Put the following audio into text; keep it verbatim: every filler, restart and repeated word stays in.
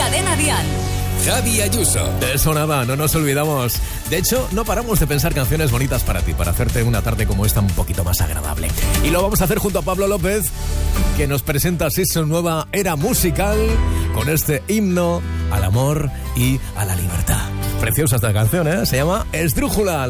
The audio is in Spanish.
Cadena Dial. Javi Ayuso. De eso nada, no nos olvidamos. De hecho, no paramos de pensar canciones bonitas para ti, para hacerte una tarde como esta un poquito más agradable. Y lo vamos a hacer junto a Pablo López, que nos presenta así su nueva era musical con este himno al amor y a la libertad. Preciosa esta canción, ¿eh? Se llama Esdrújula.